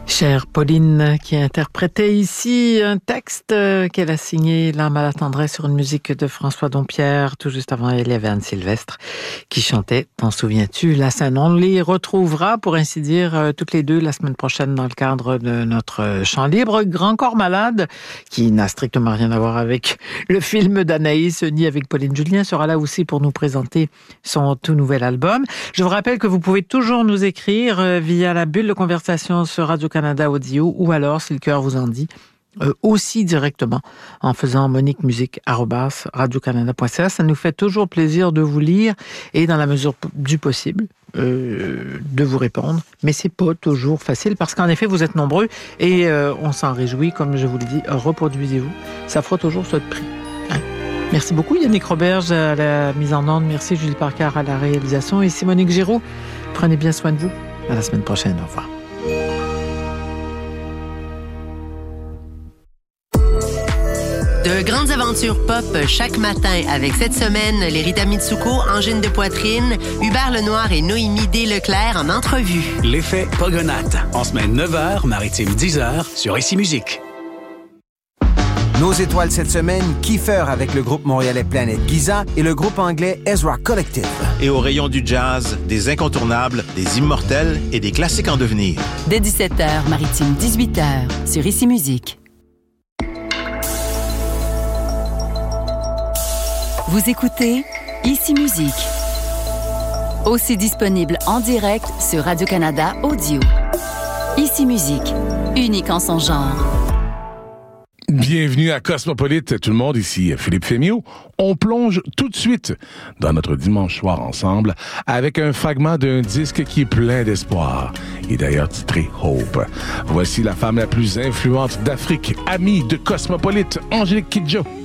Chère Pauline, qui interprétait ici un texte qu'elle a signé, L'âme à la tendresse, sur une musique de François Dompierre. Tout juste avant elle, il y avait Anne Sylvestre qui chantait « T'en souviens-tu » la scène. On les retrouvera, pour ainsi dire, toutes les deux la semaine prochaine dans le cadre de notre chant libre. Grand Corps Malade, qui n'a strictement rien à voir avec le film d'Anaïs, ni avec Pauline Julien, sera là aussi pour nous présenter son tout nouvel album. Je vous rappelle que vous pouvez toujours nous écrire via la bulle de conversation sur Radio-Canada Audio, ou alors, si le cœur vous en dit, aussi directement en faisant moniquemusique@radiocanada.ca. Ça nous fait toujours plaisir de vous lire et, dans la mesure du possible, de vous répondre. Mais c'est pas toujours facile parce qu'en effet, vous êtes nombreux et on s'en réjouit. Comme je vous le dis, reproduisez-vous. Ça fera toujours ce prix. Hein? Merci beaucoup Yannick Roberge à la mise en onde. Merci Julie Parker à la réalisation. Et Monique Giroux. Prenez bien soin de vous. À la semaine prochaine. Au revoir. De grandes aventures pop chaque matin avec cette semaine les Rita Mitsuko, Angine de Poitrine, Hubert Lenoir et Noémie D. Leclerc en entrevue. L'effet Pogonate, en semaine 9h, maritime 10h, sur Ici Musique. Nos étoiles cette semaine, Kiefer avec le groupe montréalais Planète Giza et le groupe anglais Ezra Collective. Et au rayon du jazz, des incontournables, des immortels et des classiques en devenir. Dès 17h, maritime 18h, sur Ici Musique. Vous écoutez Ici Musique. Aussi disponible en direct sur Radio-Canada Audio. Ici Musique, unique en son genre. Bienvenue à Cosmopolite, tout le monde, ici Philippe Fémiot. On plonge tout de suite dans notre dimanche soir ensemble avec un fragment d'un disque qui est plein d'espoir et d'ailleurs titré Hope. Voici la femme la plus influente d'Afrique, amie de Cosmopolite, Angélique Kidjo.